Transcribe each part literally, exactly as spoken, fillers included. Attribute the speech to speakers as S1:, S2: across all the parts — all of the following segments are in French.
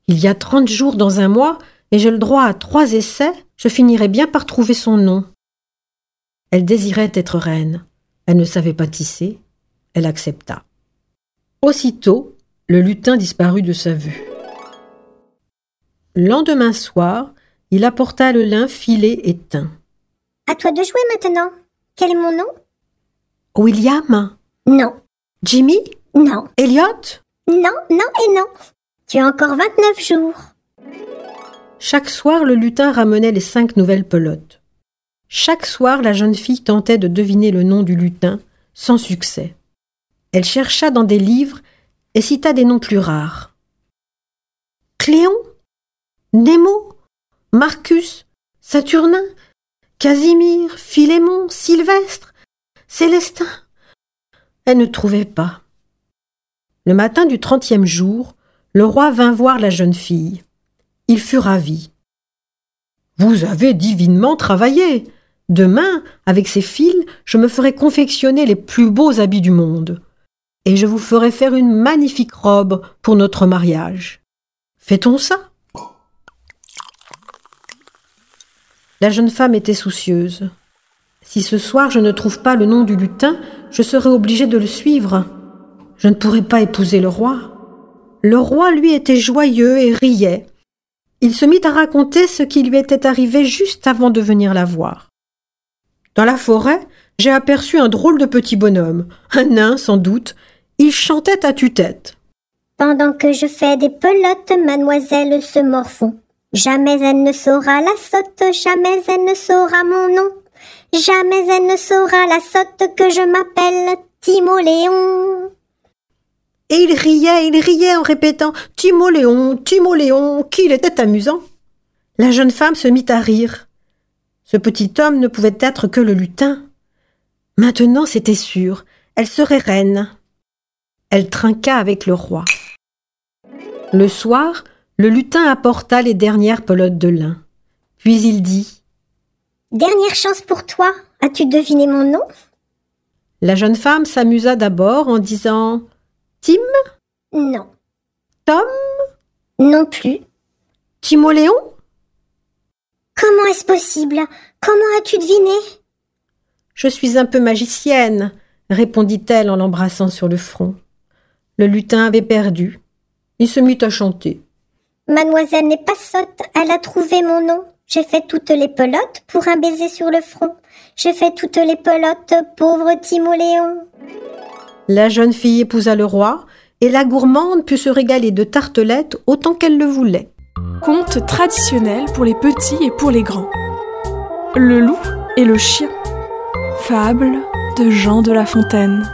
S1: Il y a trente jours dans un mois, et j'ai le droit à trois essais, je finirai bien par trouver son nom. » Elle désirait être reine. Elle ne savait pas tisser. Elle accepta. Aussitôt, le lutin disparut de sa vue. Le lendemain soir, il apporta le lin filé et teint.
S2: « À toi de jouer maintenant. Quel est mon nom ?»«
S1: William ?»«
S2: Non. »«
S1: Jimmy ?»«
S2: Non. »«
S1: Elliot ?»«
S2: Non, non et non. Tu as encore vingt-neuf jours. »
S1: Chaque soir, le lutin ramenait les cinq nouvelles pelotes. Chaque soir, la jeune fille tentait de deviner le nom du lutin, sans succès. Elle chercha dans des livres et cita des noms plus rares. Cléon, Nemo, Marcus, Saturnin, Casimir, Philémon, Sylvestre, Célestin. Elle ne trouvait pas. Le matin du trentième jour, le roi vint voir la jeune fille. Il fut ravi. « Vous avez divinement travaillé. Demain, avec ces fils, je me ferai confectionner les plus beaux habits du monde. Et je vous ferai faire une magnifique robe pour notre mariage. Fait-on ça ?» La jeune femme était soucieuse. « Si ce soir je ne trouve pas le nom du lutin, je serai obligée de le suivre. Je ne pourrai pas épouser le roi. » Le roi, lui, était joyeux et riait. Il se mit à raconter ce qui lui était arrivé juste avant de venir la voir. « Dans la forêt, j'ai aperçu un drôle de petit bonhomme, un nain sans doute. Il chantait à tue-tête. »«
S2: Pendant que je fais des pelotes, mademoiselle se morfond. Jamais elle ne saura la sotte, jamais elle ne saura mon nom. Jamais elle ne saura la sotte que je m'appelle Timoléon. »
S1: Et il riait, il riait en répétant « Timoléon, Timoléon », qu'il était amusant. La jeune femme se mit à rire. Ce petit homme ne pouvait être que le lutin. Maintenant, c'était sûr, elle serait reine. Elle trinqua avec le roi. Le soir, le lutin apporta les dernières pelotes de lin. Puis il dit «
S2: Dernière chance pour toi, as-tu deviné mon nom ?»
S1: La jeune femme s'amusa d'abord en disant « Tim ?»«
S2: Non. »«
S1: Tom ?»«
S2: Non plus. »«
S1: Timoléon ?»«
S2: Comment est-ce possible? Comment as-tu deviné ?»«
S1: Je suis un peu magicienne, » répondit-elle en l'embrassant sur le front. Le lutin avait perdu. Il se mit à chanter.
S2: « Mademoiselle n'est pas sotte, elle a trouvé mon nom. J'ai fait toutes les pelotes pour un baiser sur le front. J'ai fait toutes les pelotes, pauvre Timoléon. »
S1: La jeune fille épousa le roi, et la gourmande put se régaler de tartelettes autant qu'elle le voulait.
S3: Conte traditionnel pour les petits et pour les grands. Le loup et le chien. Fable de Jean de La Fontaine.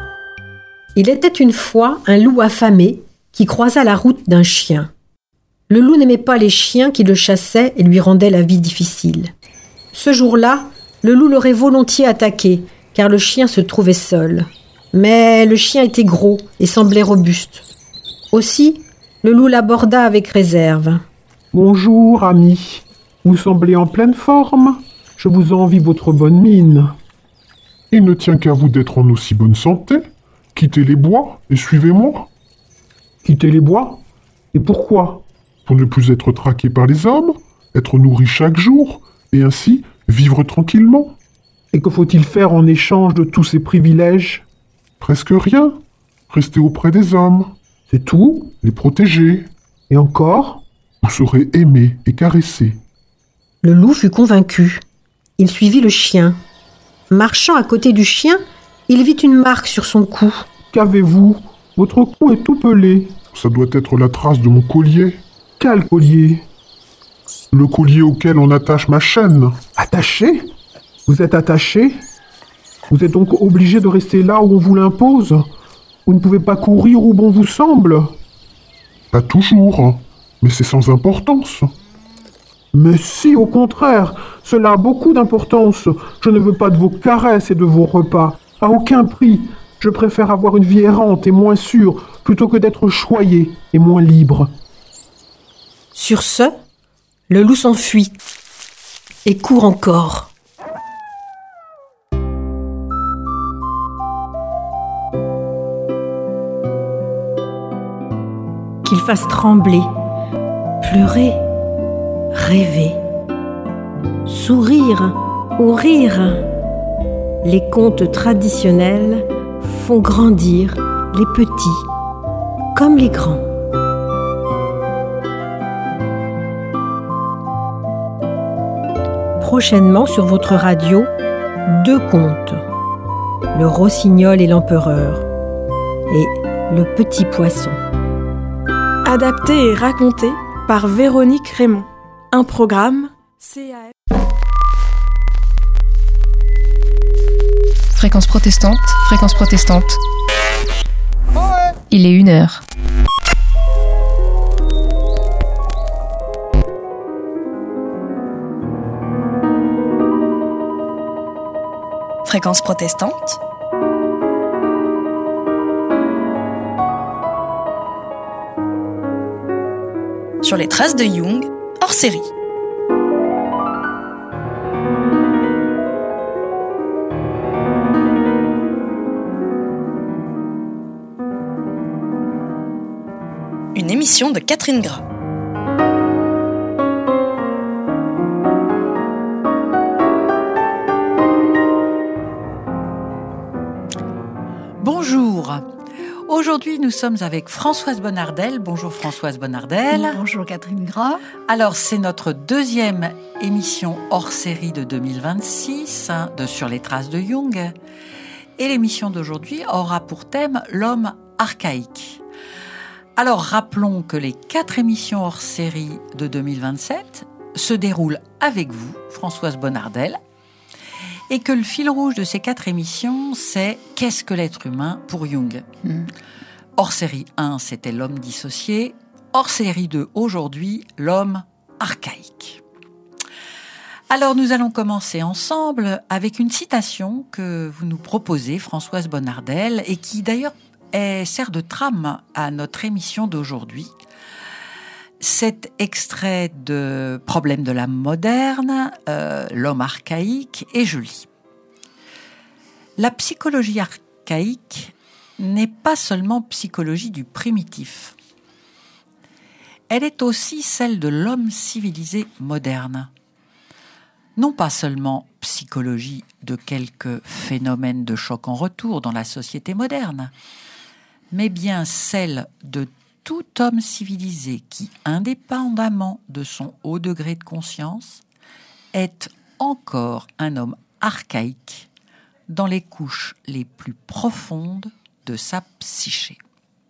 S1: Il était une fois un loup affamé qui croisa la route d'un chien. Le loup n'aimait pas les chiens qui le chassaient et lui rendaient la vie difficile. Ce jour-là, le loup l'aurait volontiers attaqué, car le chien se trouvait seul. Mais le chien était gros et semblait robuste. Aussi, le loup l'aborda avec réserve.
S4: « Bonjour, ami. Vous semblez en pleine forme. Je vous envie votre bonne mine. »«
S5: Il ne tient qu'à vous d'être en aussi bonne santé. Quittez les bois et suivez-moi. »«
S4: Quitter les bois? Et pourquoi ? » ?»«
S5: Pour ne plus être traqué par les hommes, être nourri chaque jour, et ainsi vivre tranquillement. »«
S4: Et que faut-il faire en échange de tous ces privilèges ? » ?»«
S5: Presque rien. Rester auprès des hommes. »«
S4: C'est tout ? » ?»«
S5: Les protéger. »«
S4: Et encore ? » ?»«
S5: Vous serez aimé et caressé. »
S1: Le loup fut convaincu. Il suivit le chien. Marchant à côté du chien, il vit une marque sur son cou.
S4: « Qu'avez-vous ? Votre cou est tout pelé. »«
S5: Ça doit être la trace de mon collier. »«
S4: Quel collier ? » ?»«
S5: Le collier auquel on attache ma chaîne. »«
S4: Attaché ? Vous êtes attaché ? Vous êtes donc obligé de rester là où on vous l'impose ? Vous ne pouvez pas courir où bon vous semble ? » ?»«
S5: Pas toujours, mais c'est sans importance. »«
S4: Mais si, au contraire, cela a beaucoup d'importance. Je ne veux pas de vos caresses et de vos repas. À aucun prix. Je préfère avoir une vie errante et moins sûre, plutôt que d'être choyé et moins libre. »
S1: Sur ce, le loup s'enfuit et court encore. Qu'il fasse trembler, pleurer, rêver, sourire ou rire. Les contes traditionnels font grandir les petits comme les grands. Prochainement sur votre radio, deux contes. Le rossignol et l'empereur et le petit poisson.
S3: Adapté et raconté par Véronique Raymond. Un programme C A F.
S6: Fréquence protestante, fréquence protestante. Il est une heure.
S7: Fréquence protestante. Sur les traces de Jung, hors série. Une émission de Catherine Gras.
S8: Bonjour. Aujourd'hui, nous sommes avec Françoise Bonnardel. Bonjour Françoise Bonnardel.
S9: Bonjour Catherine Gras.
S8: Alors, c'est notre deuxième émission hors série de deux mille vingt-six hein, de Sur les traces de Jung. Et l'émission d'aujourd'hui aura pour thème l'homme archaïque. Alors, rappelons que les quatre émissions hors série de deux mille vingt-sept se déroulent avec vous, Françoise Bonnardel, et que le fil rouge de ces quatre émissions, c'est « Qu'est-ce que l'être humain pour Jung ?» mmh. Hors série un, c'était l'homme dissocié. Hors série deux, aujourd'hui, l'homme archaïque. Alors, nous allons commencer ensemble avec une citation que vous nous proposez, Françoise Bonnardel, et qui d'ailleurs est, sert de trame à notre émission d'aujourd'hui. Cet extrait de Problème de l'âme moderne, euh, l'homme archaïque, et je lis. La psychologie archaïque n'est pas seulement psychologie du primitif. Elle est aussi celle de l'homme civilisé moderne. Non pas seulement psychologie de quelques phénomènes de choc en retour dans la société moderne, mais bien celle de tout homme civilisé qui, indépendamment de son haut degré de conscience, est encore un homme archaïque dans les couches les plus profondes de sa psyché.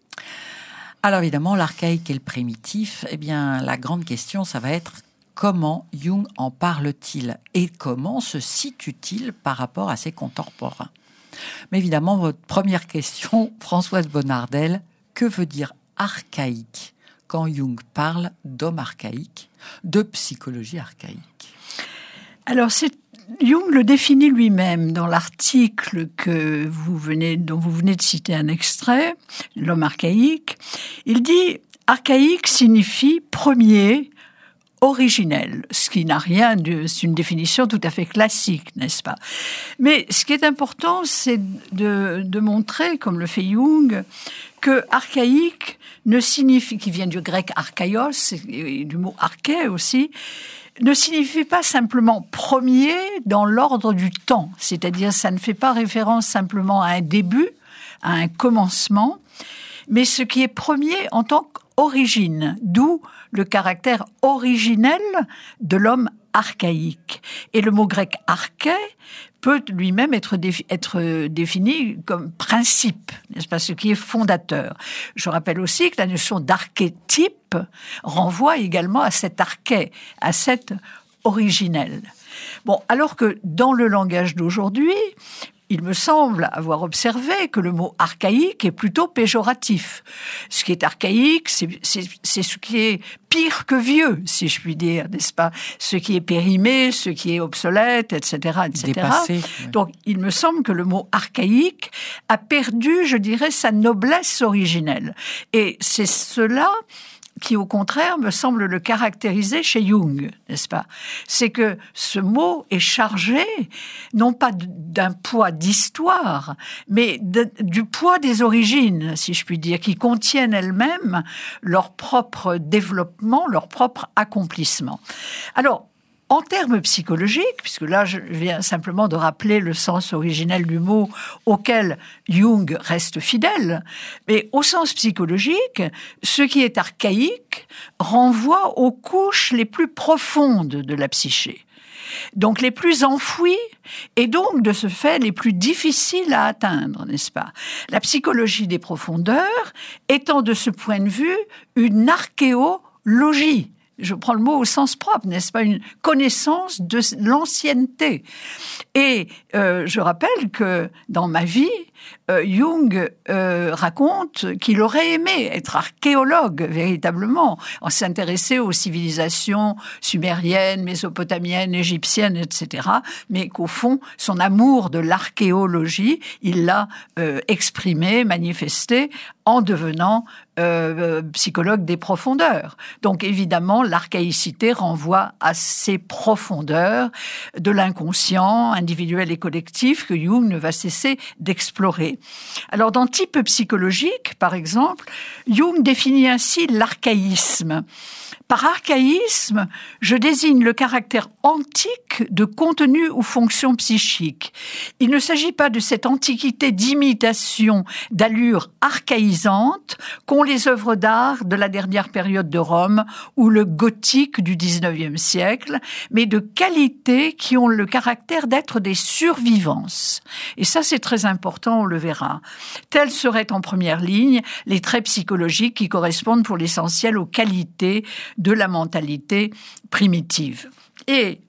S8: Alors évidemment, l'archaïque et le primitif, eh bien, la grande question, ça va être comment Jung en parle-t-il et comment se situe-t-il par rapport à ses contemporains ? Mais évidemment, votre première question, Françoise Bonnardel, que veut dire archaïque quand Jung parle d'homme archaïque, de psychologie archaïque?
S9: Alors, c'est, Jung le définit lui-même dans l'article que vous venez, dont vous venez de citer un extrait, l'homme archaïque. Il dit « archaïque signifie premier, originel », ce qui n'a rien de... C'est une définition tout à fait classique, n'est-ce pas? Mais ce qui est important, c'est de, de montrer, comme le fait Jung, que archaïque ne signifie, qui vient du grec archaïos, et du mot arché aussi, ne signifie pas simplement premier dans l'ordre du temps. C'est-à-dire, ça ne fait pas référence simplement à un début, à un commencement, mais ce qui est premier en tant qu'origine, d'où le caractère originel de l'homme archaïque. Et le mot grec arché peut lui-même être, défi- être défini comme principe, n'est-ce pas, ce qui est fondateur. Je rappelle aussi que la notion d'archétype renvoie également à cet arché, à cet originel. Bon, alors que dans le langage d'aujourd'hui, il me semble avoir observé que le mot archaïque est plutôt péjoratif. Ce qui est archaïque, c'est, c'est, c'est ce qui est pire que vieux, si je puis dire, n'est-ce pas? Ce qui est périmé, ce qui est obsolète, et cetera, et cetera. Dépassé, oui. Donc, il me semble que le mot archaïque a perdu, je dirais, sa noblesse originelle. Et c'est cela qui, au contraire, me semble le caractériser chez Jung, n'est-ce pas? C'est que ce mot est chargé, non pas d'un poids d'histoire, mais de, du poids des origines, si je puis dire, qui contiennent elles-mêmes leur propre développement, leur propre accomplissement. Alors, en termes psychologiques, puisque là, je viens simplement de rappeler le sens originel du mot auquel Jung reste fidèle, mais au sens psychologique, ce qui est archaïque renvoie aux couches les plus profondes de la psyché, donc les plus enfouies et donc, de ce fait, les plus difficiles à atteindre, n'est-ce pas? La psychologie des profondeurs étant de ce point de vue une archéologie. Je prends le mot au sens propre, n'est-ce pas? Une connaissance de l'ancienneté. Et euh, je rappelle que dans ma vie, euh, Jung euh, raconte qu'il aurait aimé être archéologue, véritablement, en s'intéresser aux civilisations sumériennes, mésopotamiennes, égyptiennes, et cetera, mais qu'au fond, son amour de l'archéologie, il l'a euh, exprimé, manifesté, en devenant euh, psychologue des profondeurs. Donc évidemment, l'archaïcité renvoie à ces profondeurs de l'inconscient individuel et collectif que Jung ne va cesser d'explorer. Alors dans Type psychologique, par exemple, Jung définit ainsi l'archaïsme. Par archaïsme, je désigne le caractère antique de contenu ou fonction psychique. Il ne s'agit pas de cette antiquité d'imitation, d'allure archaïsante qu'ont les œuvres d'art de la dernière période de Rome ou le gothique du dix-neuvième siècle, mais de qualités qui ont le caractère d'être des survivances. Et ça, c'est très important, on le verra. Tels seraient en première ligne les traits psychologiques qui correspondent pour l'essentiel aux qualités de la mentalité primitive. Et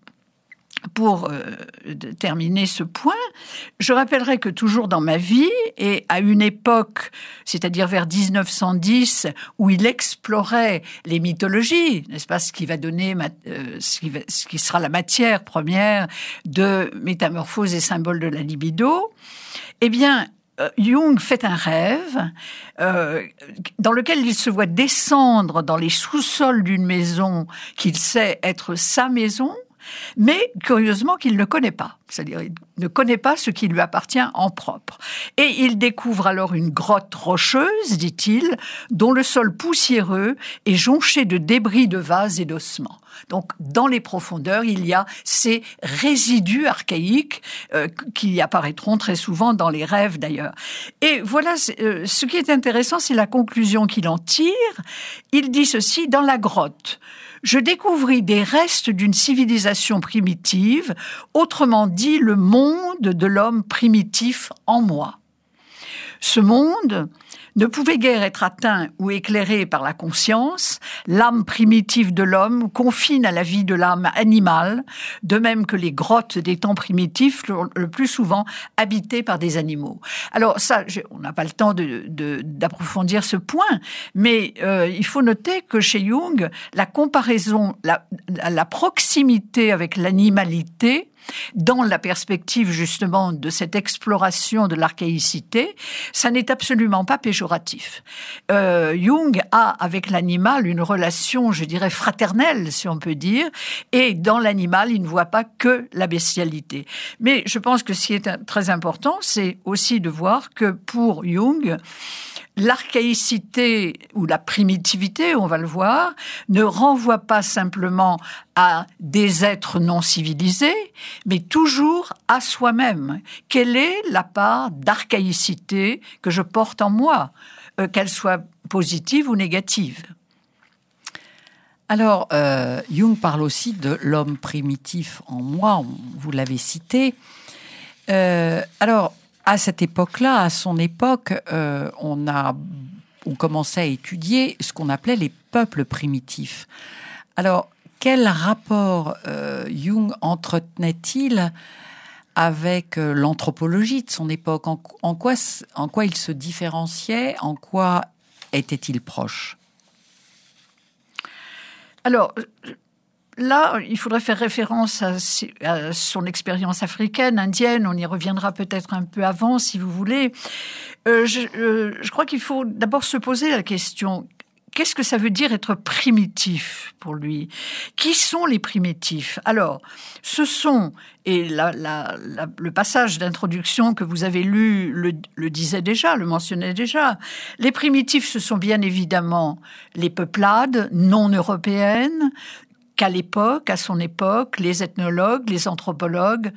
S9: pour euh, terminer ce point, je rappellerai que toujours dans ma vie, et à une époque, c'est-à-dire vers dix-neuf cent dix, où il explorait les mythologies, n'est-ce pas, ce qui va donner, euh, ce, qui va, ce qui sera la matière première de Métamorphose et symboles de la libido, eh bien, Jung fait un rêve euh, dans lequel il se voit descendre dans les sous-sols d'une maison qu'il sait être sa maison, mais curieusement qu'il ne connaît pas. C'est-à-dire il ne connaît pas ce qui lui appartient en propre. Et il découvre alors une grotte rocheuse, dit-il, dont le sol poussiéreux est jonché de débris de vases et d'ossements. Donc, dans les profondeurs, il y a ces résidus archaïques euh, qui apparaîtront très souvent dans les rêves, d'ailleurs. Et voilà, euh, ce qui est intéressant, c'est la conclusion qu'il en tire. Il dit ceci: dans la grotte, je découvris des restes d'une civilisation primitive, autrement dit, le monde de l'homme primitif en moi. Ce monde ne pouvait guère être atteint ou éclairé par la conscience. L'âme primitive de l'homme confine à la vie de l'âme animale, de même que les grottes des temps primitifs, le plus souvent habitées par des animaux. Alors ça, on n'a pas le temps de, de, d'approfondir ce point, mais euh, il faut noter que chez Jung, la comparaison, la, la proximité avec l'animalité, dans la perspective justement de cette exploration de l'archaïcité, ça n'est absolument pas péjoratif. Euh, Jung a avec l'animal une relation, je dirais, fraternelle, si on peut dire, et dans l'animal, il ne voit pas que la bestialité. Mais je pense que ce qui est très important, c'est aussi de voir que pour Jung, l'archaïcité ou la primitivité, on va le voir, ne renvoie pas simplement à des êtres non civilisés, mais toujours à soi-même. Quelle est la part d'archaïcité que je porte en moi, euh, qu'elle soit positive ou négative?
S8: Alors, euh, Jung parle aussi de l'homme primitif en moi, vous l'avez cité. Euh, alors, à cette époque-là, à son époque, euh, on a, on commençait à étudier ce qu'on appelait les peuples primitifs. Alors, quel rapport euh, Jung entretenait-il avec euh, l'anthropologie de son époque? En, en, quoi, en quoi il se différenciait? En quoi était-il proche?
S9: Alors, là, il faudrait faire référence à, à son expérience africaine, indienne. On y reviendra peut-être un peu avant, si vous voulez. Euh, je, euh, je crois qu'il faut d'abord se poser la question: qu'est-ce que ça veut dire être primitif pour lui? Qui sont les primitifs? Alors, ce sont, et la, la, la, le passage d'introduction que vous avez lu le, le disait déjà, le mentionnait déjà. Les primitifs, ce sont bien évidemment les peuplades non européennes qu'à l'époque, à son époque, les ethnologues, les anthropologues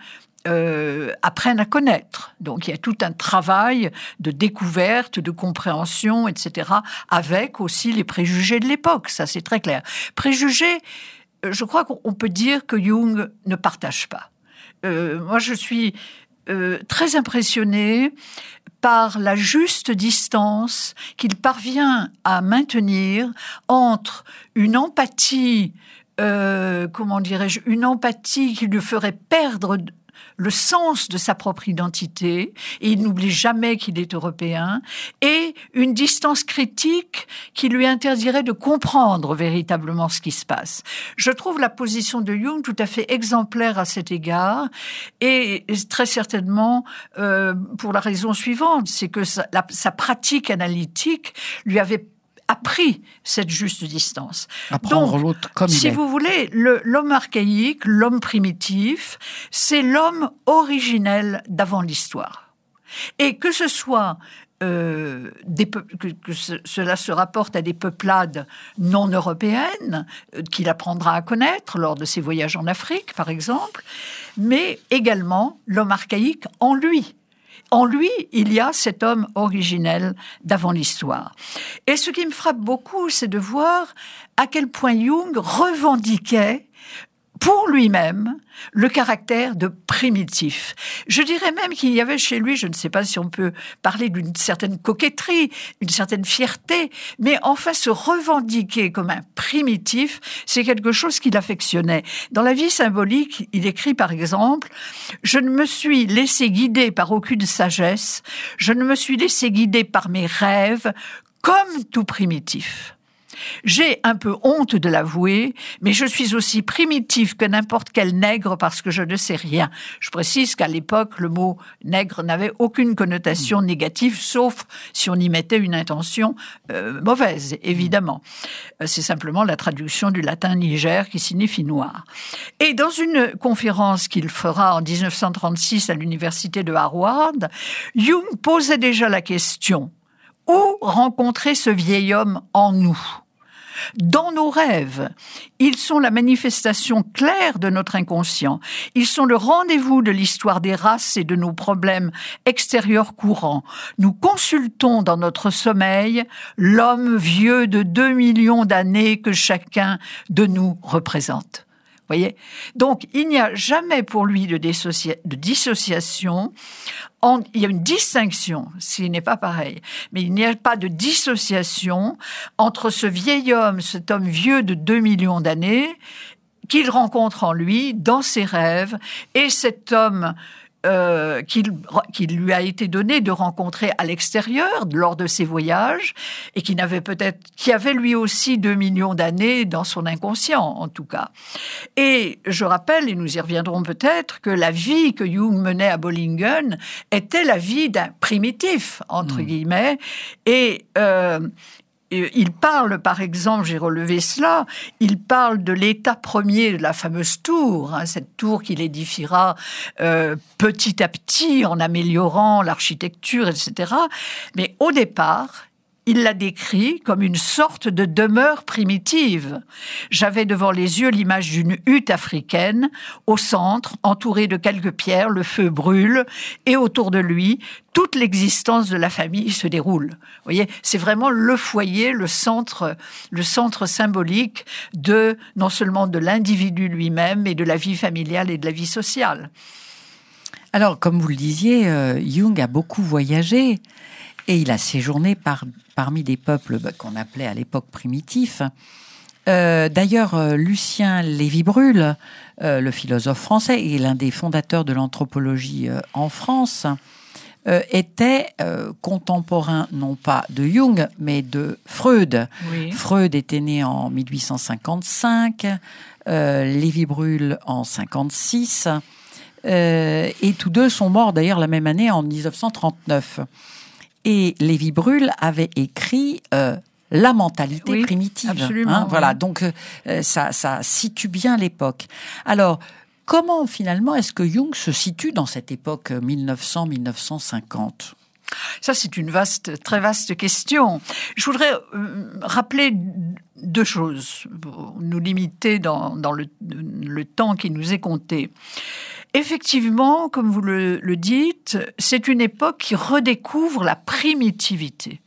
S9: Euh, apprennent à connaître. Donc, il y a tout un travail de découverte, de compréhension, et cetera, avec aussi les préjugés de l'époque. Ça, c'est très clair. Préjugés, je crois qu'on peut dire que Jung ne partage pas. Euh, moi, je suis euh, très impressionnée par la juste distance qu'il parvient à maintenir entre une empathie, euh, comment dirais-je, une empathie qui lui ferait perdre le sens de sa propre identité, et il n'oublie jamais qu'il est européen, et une distance critique qui lui interdirait de comprendre véritablement ce qui se passe. Je trouve la position de Jung tout à fait exemplaire à cet égard, et très certainement euh, pour la raison suivante, c'est que sa, la, sa pratique analytique lui avait appris cette juste distance.
S8: Apprendre
S9: Donc,
S8: l'autre comme
S9: si
S8: il est.
S9: vous voulez, le, l'homme archaïque, l'homme primitif, c'est l'homme originel d'avant l'histoire. Et que ce soit euh, des peu- que, que ce, cela se rapporte à des peuplades non européennes euh, qu'il apprendra à connaître lors de ses voyages en Afrique, par exemple, mais également l'homme archaïque en lui. En lui, il y a cet homme originel d'avant l'histoire. Et ce qui me frappe beaucoup, c'est de voir à quel point Jung revendiquait pour lui-même le caractère de primitif. Je dirais même qu'il y avait chez lui, je ne sais pas si on peut parler d'une certaine coquetterie, une certaine fierté, mais enfin se revendiquer comme un primitif, c'est quelque chose qu'il affectionnait. Dans la vie symbolique, il écrit par exemple « Je ne me suis laissé guider par aucune sagesse, je ne me suis laissé guider par mes rêves, comme tout primitif. » J'ai un peu honte de l'avouer, mais je suis aussi primitif que n'importe quel nègre parce que je ne sais rien. Je précise qu'à l'époque, le mot nègre n'avait aucune connotation négative, sauf si on y mettait une intention euh, mauvaise, évidemment. C'est simplement la traduction du latin Niger qui signifie noir. Et dans une conférence qu'il fera en dix-neuf cent trente-six à l'université de Harvard, Jung posait déjà la question « Où rencontrer ce vieil homme en nous ?» Dans nos rêves, ils sont la manifestation claire de notre inconscient. Ils sont le rendez-vous de l'histoire des races et de nos problèmes extérieurs courants. Nous consultons dans notre sommeil l'homme vieux de deux millions d'années que chacun de nous représente. Voyez ? Donc, il n'y a jamais pour lui de, dissocia- de dissociation. En, il y a une distinction, ce n'est pas pareil, mais il n'y a pas de dissociation entre ce vieil homme, cet homme vieux de deux millions d'années, qu'il rencontre en lui, dans ses rêves, et cet homme euh, qu'il, qu'il lui a été donné de rencontrer à l'extérieur lors de ses voyages, et qui n'avait peut-être, qui avait lui aussi deux millions d'années dans son inconscient, en tout cas. Et je rappelle, et nous y reviendrons peut-être, que la vie que Jung menait à Bollingen était la vie d'un primitif, entre mmh. guillemets, et euh, il parle, par exemple, j'ai relevé cela, il parle de l'état premier de la fameuse tour, hein, cette tour qu'il édifiera euh, petit à petit en améliorant l'architecture, et cetera. Mais au départ, il l'a décrit comme une sorte de demeure primitive. J'avais devant les yeux l'image d'une hutte africaine, au centre, entourée de quelques pierres, le feu brûle, et autour de lui, toute l'existence de la famille se déroule. Vous voyez, c'est vraiment le foyer, le centre, le centre symbolique de, non seulement de l'individu lui-même, mais de la vie familiale et de la vie sociale.
S8: Alors, comme vous le disiez, euh, Jung a beaucoup voyagé. Et il a séjourné par, parmi des peuples bah, qu'on appelait à l'époque primitifs. Euh, d'ailleurs, euh, Lucien Lévy-Bruhl, euh, le philosophe français et l'un des fondateurs de l'anthropologie euh, en France, euh, était euh, contemporain non pas de Jung, mais de Freud.
S9: Oui.
S8: Freud était né en mille huit cent cinquante-cinq, euh, Lévy-Bruhl en cinquante-six, euh, et tous deux sont morts d'ailleurs la même année en dix-neuf cent trente-neuf. Et Lévy-Bruhl avait écrit euh, la mentalité
S9: oui,
S8: primitive.
S9: Absolument.
S8: Hein,
S9: oui.
S8: Voilà, donc euh, ça, ça situe bien l'époque. Alors, comment finalement est-ce que Jung se situe dans cette époque mille neuf cents à mille neuf cent cinquante ?
S9: Ça, c'est une vaste, très vaste question. Je voudrais euh, rappeler deux choses, pour nous limiter dans, dans le, le temps qui nous est compté. Effectivement, comme vous le, le dites, c'est une époque qui redécouvre la primitivité,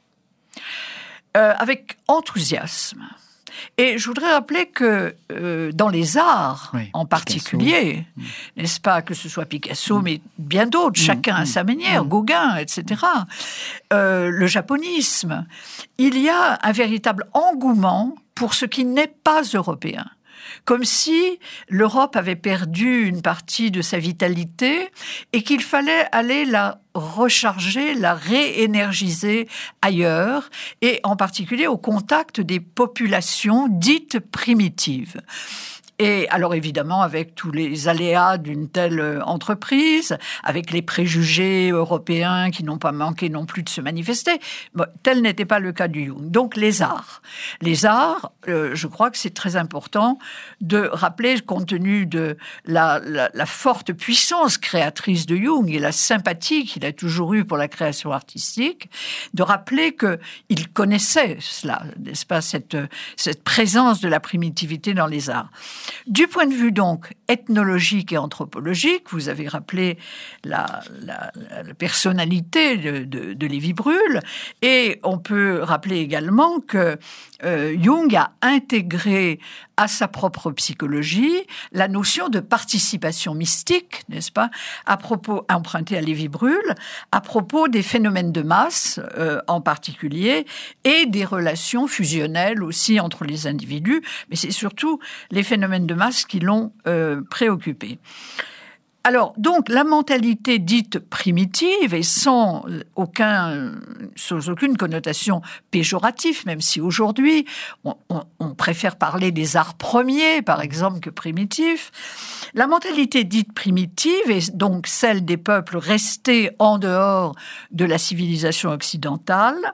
S9: euh, avec enthousiasme. Et je voudrais rappeler que euh, dans les arts,
S8: oui,
S9: en particulier, Picasso. N'est-ce pas, que ce soit Picasso, mmh. mais bien d'autres, mmh. chacun mmh. à sa manière, mmh. Gauguin, et cetera, euh, le japonisme, il y a un véritable engouement pour ce qui n'est pas européen. Comme si l'Europe avait perdu une partie de sa vitalité et qu'il fallait aller la recharger, la réénergiser ailleurs, et en particulier au contact des populations dites primitives. Et alors évidemment, avec tous les aléas d'une telle entreprise, avec les préjugés européens qui n'ont pas manqué non plus de se manifester, bon, tel n'était pas le cas du Jung. Donc les arts. Les arts, euh, je crois que c'est très important de rappeler, compte tenu de la, la, la forte puissance créatrice de Jung et la sympathie qu'il a toujours eue pour la création artistique, de rappeler qu'il connaissait cela, n'est-ce pas, cette, cette présence de la primitivité dans les arts. Du point de vue donc ethnologique et anthropologique, vous avez rappelé la, la, la personnalité de, de, de Lévi-Brühl, et on peut rappeler également que euh, Jung a intégré à sa propre psychologie la notion de participation mystique, n'est-ce pas, à propos, empruntée à Lévi-Brühl, à propos des phénomènes de masse euh, en particulier, et des relations fusionnelles aussi entre les individus, mais c'est surtout les phénomènes de masse qui l'ont euh, préoccupé. Alors, donc, la mentalité dite primitive, et sans, aucun, sans aucune connotation péjorative, même si aujourd'hui, on, on, on préfère parler des arts premiers, par exemple, que primitifs, la mentalité dite primitive, est donc celle des peuples restés en dehors de la civilisation occidentale,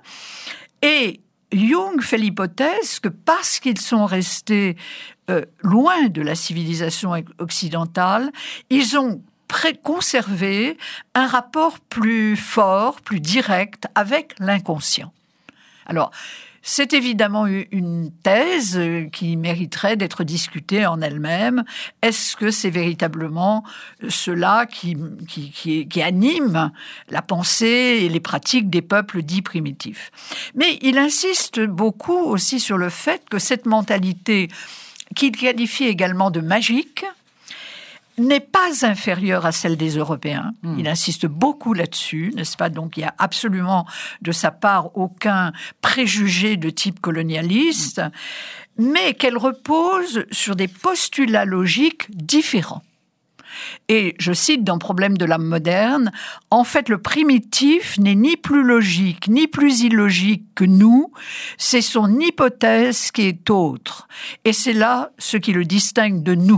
S9: et Jung fait l'hypothèse que parce qu'ils sont restés euh, loin de la civilisation occidentale, ils ont pré- conservé un rapport plus fort, plus direct avec l'inconscient. Alors, c'est évidemment une thèse qui mériterait d'être discutée en elle-même. Est-ce que c'est véritablement cela qui, qui, qui, qui anime la pensée et les pratiques des peuples dits primitifs ? Mais il insiste beaucoup aussi sur le fait que cette mentalité, qu'il qualifie également de magique, n'est pas inférieure à celle des Européens. Mmh. Il insiste beaucoup là-dessus, n'est-ce pas ? Donc, il n'y a absolument de sa part aucun préjugé de type colonialiste, mmh. mais qu'elle repose sur des postulats logiques différents. Et je cite dans Problème de l'âme moderne, « En fait, le primitif n'est ni plus logique, ni plus illogique que nous, c'est son hypothèse qui est autre. Et c'est là ce qui le distingue de nous. »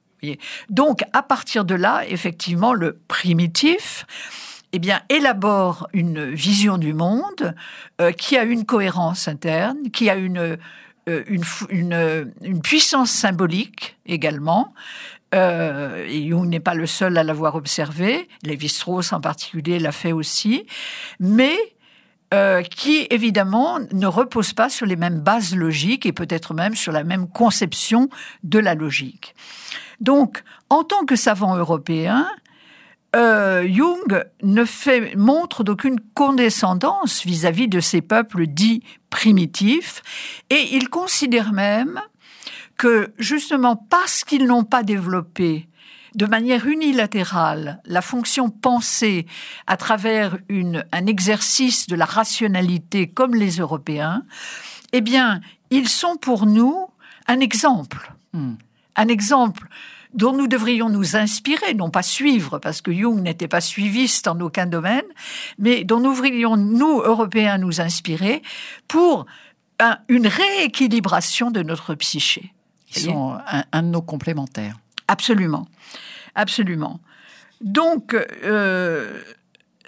S9: Donc, à partir de là, effectivement, le primitif, eh bien, élabore une vision du monde euh, qui a une cohérence interne, qui a une, euh, une, une, une puissance symbolique également. Euh, et Jung n'est pas le seul à l'avoir observé. Lévi-Strauss, en particulier, l'a fait aussi. Mais Euh, qui, évidemment, ne repose pas sur les mêmes bases logiques et peut-être même sur la même conception de la logique. Donc, en tant que savant européen, euh, Jung ne fait montre d'aucune condescendance vis-à-vis de ces peuples dits primitifs, et il considère même que, justement, parce qu'ils n'ont pas développé de manière unilatérale la fonction pensée à travers une, un exercice de la rationalité comme les Européens, eh bien, ils sont pour nous un exemple. Mmh. Un exemple dont nous devrions nous inspirer, non pas suivre, parce que Jung n'était pas suiviste en aucun domaine, mais dont nous devrions, nous, Européens, nous inspirer pour un, une rééquilibration de notre psyché.
S8: Ils sont un, un de nos complémentaires.
S9: Absolument, absolument. Donc, euh,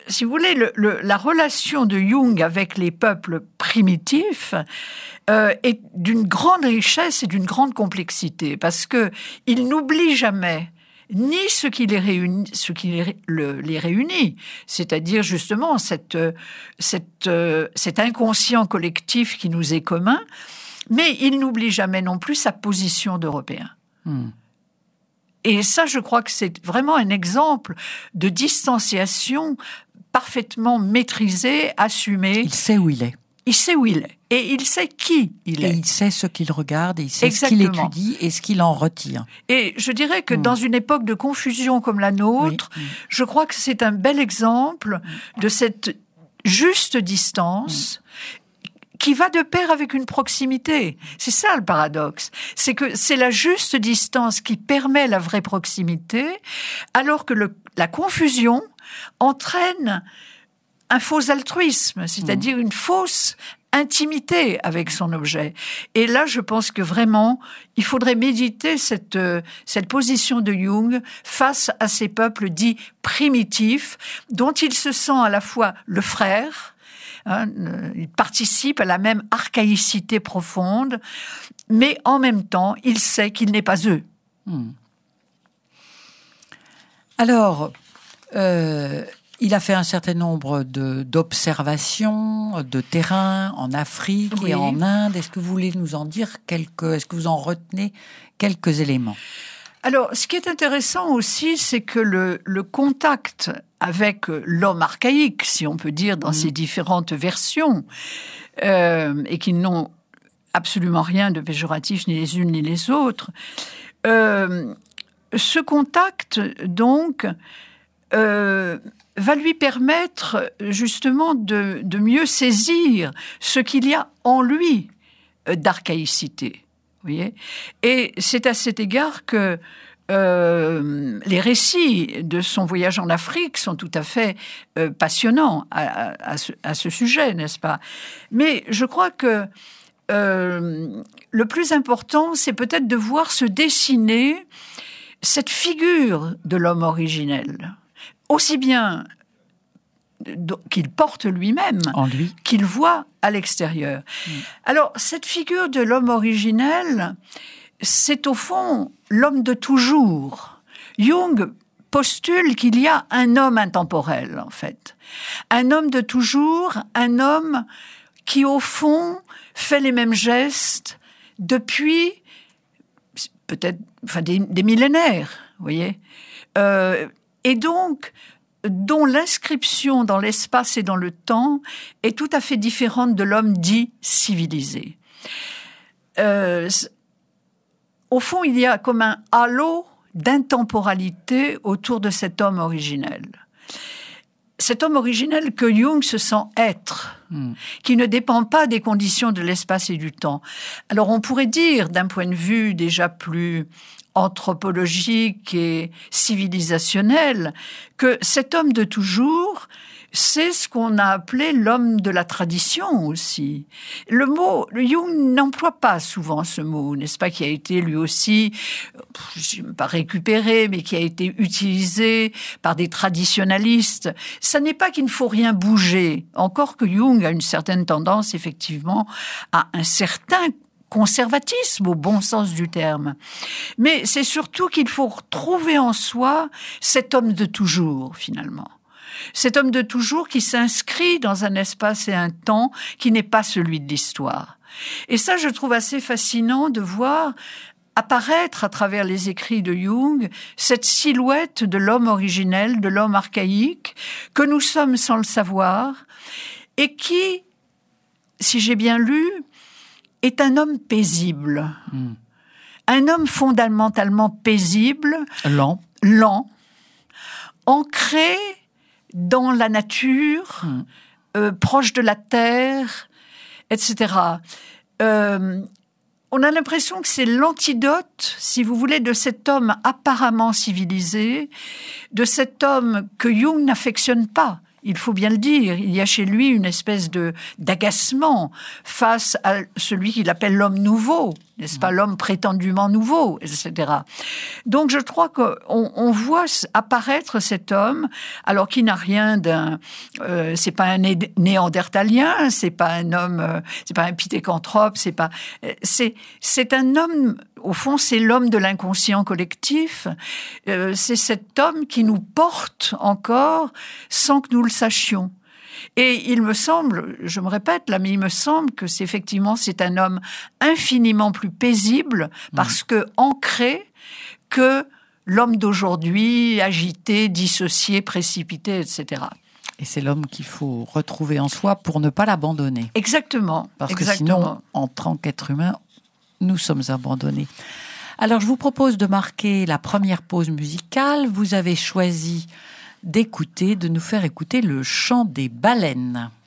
S9: si vous voulez, le, le, la relation de Jung avec les peuples primitifs euh, est d'une grande richesse et d'une grande complexité, parce que il n'oublie jamais ni ce qui les réunit, ce qui les, le, les réunit, c'est-à-dire justement cette, cette, euh, cet inconscient collectif qui nous est commun, mais il n'oublie jamais non plus sa position d'Européen. Hmm. Et ça, je crois que c'est vraiment un exemple de distanciation parfaitement maîtrisée, assumée.
S8: Il sait où il est.
S9: Il sait où il est. Et il sait qui il est.
S8: Et il sait ce qu'il regarde, et il sait
S9: Exactement.
S8: ce qu'il étudie et ce qu'il en retire.
S9: Et je dirais que mmh. dans une époque de confusion comme la nôtre, oui. mmh. je crois que c'est un bel exemple mmh. de cette juste distance mmh. qui va de pair avec une proximité. C'est ça le paradoxe. C'est que c'est la juste distance qui permet la vraie proximité, alors que le, la confusion entraîne un faux altruisme, c'est-à-dire mmh. une fausse intimité avec son objet. Et là, je pense que vraiment, il faudrait méditer cette, euh, cette position de Jung face à ces peuples dits primitifs, dont il se sent à la fois le frère, hein, il participe à la même archaïcité profonde, mais en même temps, il sait qu'il n'est pas eux.
S8: Mmh. Alors, euh, il a fait un certain nombre de, d'observations de terrain en Afrique oui. et en Inde. Est-ce que vous voulez nous en dire quelques... Est-ce que vous en retenez quelques éléments ?
S9: Alors, ce qui est intéressant aussi, c'est que le, le contact avec l'homme archaïque, si on peut dire, dans mmh. ses différentes versions, euh, et qui n'ont absolument rien de péjoratif, ni les unes ni les autres, euh, ce contact, donc... Euh, va lui permettre justement de, de mieux saisir ce qu'il y a en lui d'archaïcité. Vous voyez ? Et c'est à cet égard que euh, les récits de son voyage en Afrique sont tout à fait euh, passionnants à, à, à, ce, à ce sujet, n'est-ce pas ? Mais je crois que euh, le plus important, c'est peut-être de voir se dessiner cette figure de l'homme originel, aussi bien qu'il porte lui-même,
S8: en lui,
S9: qu'il voit à l'extérieur. Mmh. Alors, cette figure de l'homme originel, c'est au fond l'homme de toujours. Jung postule qu'il y a un homme intemporel, en fait. Un homme de toujours, un homme qui, au fond, fait les mêmes gestes depuis peut-être enfin, des, des millénaires, vous voyez. Euh, et donc, dont l'inscription dans l'espace et dans le temps est tout à fait différente de l'homme dit civilisé. Euh, au fond, il y a comme un halo d'intemporalité autour de cet homme originel. Cet homme originel que Jung se sent être, mmh. qui ne dépend pas des conditions de l'espace et du temps. Alors on pourrait dire, d'un point de vue déjà plus anthropologique et civilisationnel, que cet homme de toujours, c'est ce qu'on a appelé l'homme de la tradition aussi. Le mot, Jung n'emploie pas souvent ce mot, n'est-ce pas, qui a été lui aussi, je ne vais pas récupéré, mais qui a été utilisé par des traditionalistes. Ça n'est pas qu'il ne faut rien bouger, encore que Jung a une certaine tendance, effectivement, à un certain conservatisme au bon sens du terme. Mais c'est surtout qu'il faut retrouver en soi cet homme de toujours, finalement. Cet homme de toujours qui s'inscrit dans un espace et un temps qui n'est pas celui de l'histoire. Et ça, je trouve assez fascinant de voir apparaître à travers les écrits de Jung cette silhouette de l'homme originel, de l'homme archaïque, que nous sommes sans le savoir, et qui, si j'ai bien lu, est un homme paisible. Mmh. Un homme fondamentalement paisible.
S8: Lent.
S9: Lent. Ancré dans la nature, mmh. euh, proche de la terre, et cetera. Euh, on a l'impression que c'est l'antidote, si vous voulez, de cet homme apparemment civilisé, de cet homme que Jung n'affectionne pas. Il faut bien le dire, il y a chez lui une espèce de d'agacement face à celui qu'il appelle l'homme nouveau, n'est-ce pas, l'homme prétendument nouveau, et cetera. Donc je crois qu'on on voit apparaître cet homme, alors qu'il n'a rien d'un, euh, c'est pas un né- néandertalien, c'est pas un homme, euh, c'est pas un pithécanthrope, c'est pas, c'est c'est un homme. Au fond, c'est l'homme de l'inconscient collectif. Euh, c'est cet homme qui nous porte encore sans que nous le sachions. Et il me semble, je me répète là, mais il me semble que c'est effectivement c'est un homme infiniment plus paisible parce que ancré que l'homme d'aujourd'hui, agité, dissocié, précipité, et cetera.
S8: Et c'est l'homme qu'il faut retrouver en soi pour ne pas l'abandonner.
S9: Exactement.
S8: Parce
S9: exactement.
S8: que sinon, en tant qu'être humain, nous sommes abandonnés. Alors, je vous propose de marquer la première pause musicale. Vous avez choisi d'écouter, de nous faire écouter le chant des baleines.